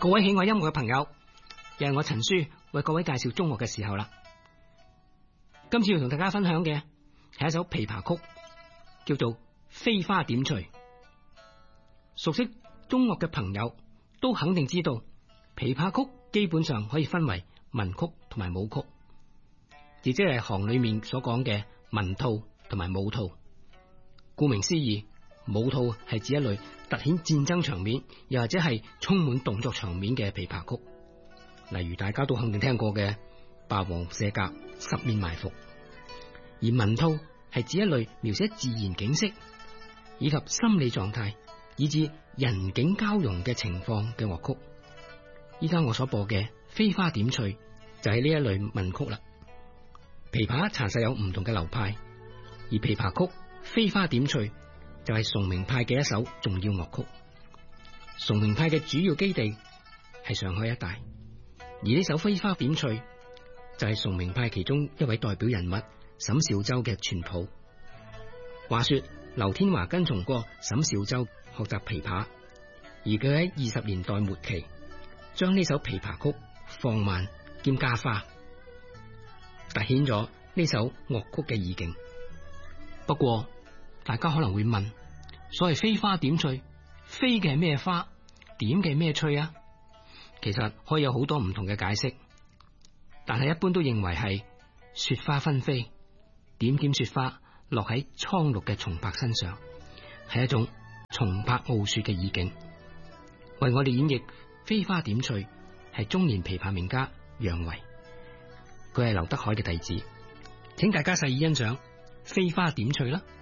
各位喜愛音樂嘅朋友，又係我陳書為各位介紹中樂嘅時候啦。今次要同大家分享嘅係一首琵琶曲，叫做《飛花點翠》。熟悉中樂嘅朋友都肯定知道，琵琶曲基本上可以分為文曲同埋武曲，亦即係行裏面所講嘅文套同埋武套。顧名思義，武套係指一類凸顯戰爭場面，又或者係充滿動作場面嘅琵琶曲，例如大家都肯定聽過嘅《霸王卸甲》《十面埋伏》。而文套係指一類描寫自然景色以及心理狀態，以至人景交融嘅情況嘅樂曲。依家我所播嘅《飛花點翠》就係呢一類文曲啦。琵琶查實有唔同嘅流派，而琵琶曲《飛花點翠》就係崇明派嘅一首重要樂曲。崇明派嘅主要基地係上海一帶，而呢首《飛花點翠》就係崇明派其中一位代表人物沈紹周嘅傳譜。話說劉天華跟從過沈紹周學習琵琶，而佢喺20年代末期將呢首琵琶曲放慢兼加花，凸顯咗呢首樂曲嘅意境。不過大家可能會問，所謂飛花點翠，飛嘅係咩花，點嘅係咩翠啊？其實可以有好多唔同嘅解釋，但係一般都認為係雪花紛飛，點點雪花落喺蒼綠嘅松柏身上，係一種松柏傲雪嘅意境。為我哋演繹飛花點翠係中年琵琶名家楊維，佢係劉德海嘅弟子，請大家細意欣賞飛花點翠啦。